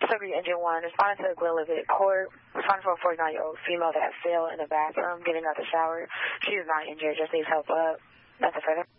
Subject Engine 1, responding to the Glenlivet Court, responding for a 49-year-old female that fell in the bathroom getting out the shower. She is not injured, just needs help up. Nothing further.